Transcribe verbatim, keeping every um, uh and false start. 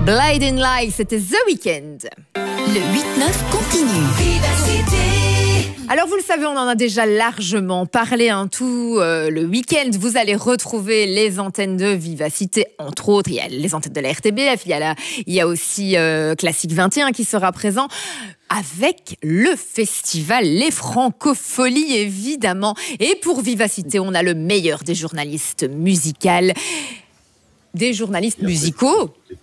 Blinding Lights, c'était The Weeknd. Le huit neuf continue. Vivacité. Alors vous le savez, on en a déjà largement parlé, hein, tout euh, le week-end. Vous allez retrouver les antennes de Vivacité, entre autres. Il y a les antennes de la R T B F, il y a, la, il y a aussi euh, Classique vingt et un qui sera présent. Avec le festival Les Francopholies, évidemment. Et pour Vivacité, on a le meilleur des journalistes musicaux. Des journalistes musicaux